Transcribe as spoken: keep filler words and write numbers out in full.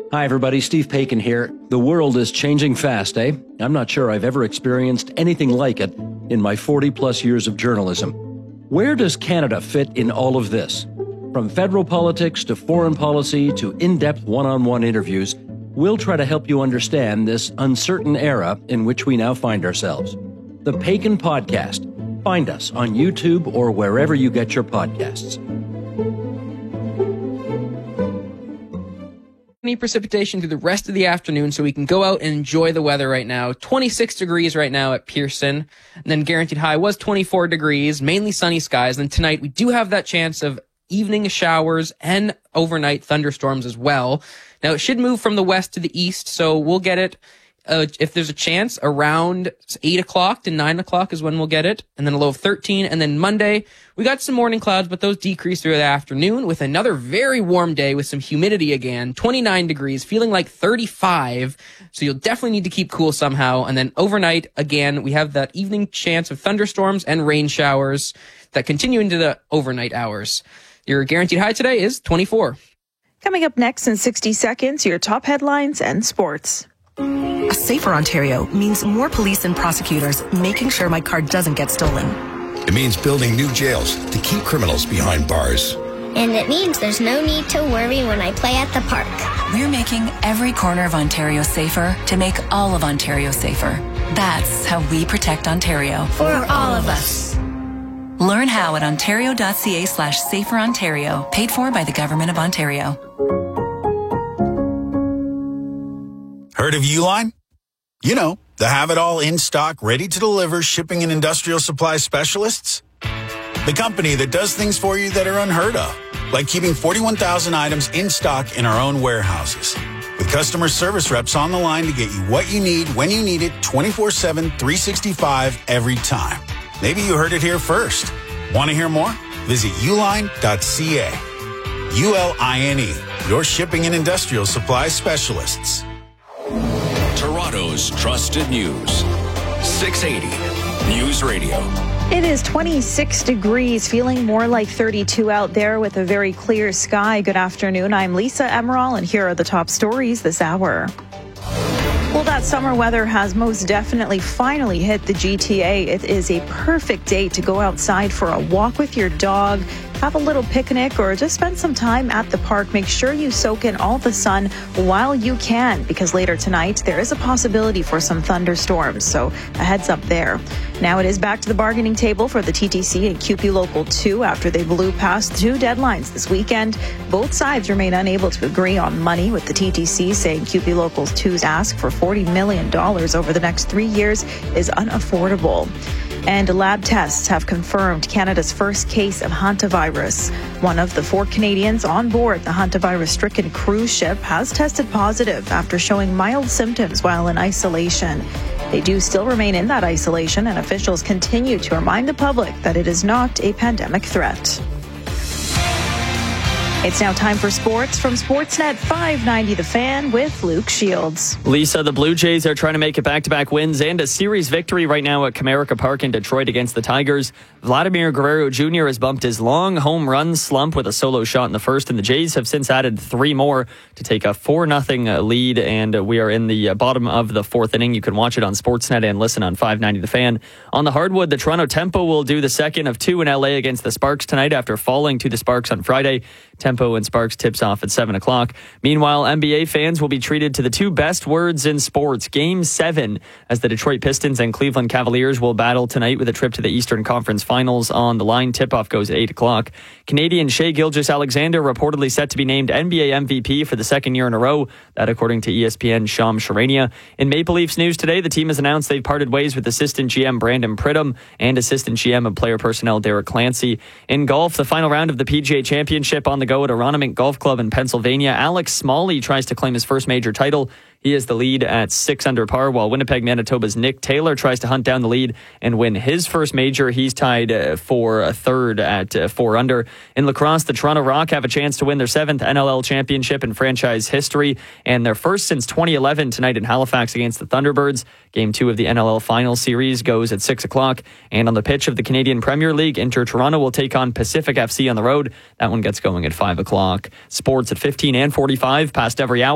Hi, everybody. Steve Paikin here. The world is changing fast, eh? I'm not sure I've ever experienced anything like it in my forty-plus years of journalism. Where does Canada fit in all of this? From federal politics to foreign policy to in-depth one-on-one interviews, we'll try to help you understand this uncertain era in which we now find ourselves. The Paikin Podcast. Find us on YouTube or wherever you get your podcasts. Any precipitation through the rest of the afternoon, so we can go out and enjoy the weather right now. twenty-six degrees right now at Pearson, and then guaranteed high was twenty-four degrees, mainly sunny skies. And tonight we do have that chance of evening showers and overnight thunderstorms as well. Now it should move from the west to the east, so we'll get it uh, if there's a chance around eight o'clock to nine o'clock is when we'll get it, and then a low of thirteen. And then Monday we got some morning clouds, but those decrease through the afternoon with another very warm day with some humidity again, twenty-nine degrees, feeling like thirty-five. So you'll definitely need to keep cool somehow. And then overnight, again, we have that evening chance of thunderstorms and rain showers that continue into the overnight hours. Your guaranteed high today is twenty-four. Coming up next in sixty seconds, your top headlines and sports. A safer Ontario means more police and prosecutors making sure my car doesn't get stolen. It means building new jails to keep criminals behind bars. And it means there's no need to worry when I play at the park. We're making every corner of Ontario safer to make all of Ontario safer. That's how we protect Ontario. For all of us. Learn how at ontario.ca slash safer Ontario, paid for by the Government of Ontario. Heard of Uline? You know, the have-it-all in-stock, ready-to-deliver shipping and industrial supply specialists. The company that does things for you that are unheard of, like keeping forty-one thousand items in stock in our own warehouses. With customer service reps on the line to get you what you need, when you need it, twenty-four seven, three sixty-five, every time. Maybe you heard it here first. Want to hear more? Visit uline dot c a. U L I N E, your shipping and industrial supply specialists. Toronto's trusted news. six eighty News Radio. It is twenty-six degrees, feeling more like thirty-two out there with a very clear sky. Good afternoon. I'm Lisa Emerald, and here are the top stories this hour. Well, that summer weather has most definitely finally hit the G T A. It is a perfect day to go outside for a walk with your dog, have a little picnic, or just spend some time at the park. Make sure you soak in all the sun while you can, because later tonight there is a possibility for some thunderstorms, so a heads up there. Now it is back to the bargaining table for the T T C and C U P E Local two after they blew past two deadlines this weekend. Both sides remain unable to agree on money, with the T T C saying C U P E Local two's ask for forty million dollars over the next three years is unaffordable. And lab tests have confirmed Canada's first case of hantavirus. One of the four Canadians on board the hantavirus-stricken cruise ship has tested positive after showing mild symptoms while in isolation. They do still remain in that isolation, and officials continue to remind the public that it is not a pandemic threat. It's now time for sports from Sportsnet five ninety The Fan with Luke Shields. Lisa, the Blue Jays are trying to make it back-to-back wins and a series victory right now at Comerica Park in Detroit against the Tigers. Vladimir Guerrero Junior has bumped his long home run slump with a solo shot in the first, and the Jays have since added three more to take a four nothing lead, and we are in the bottom of the fourth inning. You can watch it on Sportsnet and listen on five ninety The Fan. On the hardwood, the Toronto Tempo will do the second of two in L A against the Sparks tonight after falling to the Sparks on Friday. Tempo and Sparks tips off at seven o'clock. Meanwhile, N B A fans will be treated to the two best words in sports. Game seven, as the Detroit Pistons and Cleveland Cavaliers will battle tonight with a trip to the Eastern Conference Finals on the line. Tip-off goes at eight o'clock. Canadian Shai Gilgeous-Alexander reportedly set to be named N B A M V P for the second year in a row. That according to E S P N's Shams Charania. In Maple Leafs news today, the team has announced they've parted ways with assistant G M Brandon Pridham and assistant G M of player personnel Derek Clancy. In golf, the final round of the P G A Championship on the go at Aronimink Golf Club in Pennsylvania. Alex Smalley tries to claim his first major title. He is the lead at six under par, while Winnipeg, Manitoba's Nick Taylor tries to hunt down the lead and win his first major. He's tied uh, for a third at uh, four under. In lacrosse, the Toronto Rock have a chance to win their seventh N L L championship in franchise history, and their first since twenty eleven tonight in Halifax against the Thunderbirds. Game two of the N L L final series goes at six o'clock. And on the pitch of the Canadian Premier League, Inter Toronto will take on Pacific F C on the road. That one gets going at five o'clock. Sports at fifteen and forty-five, past every hour.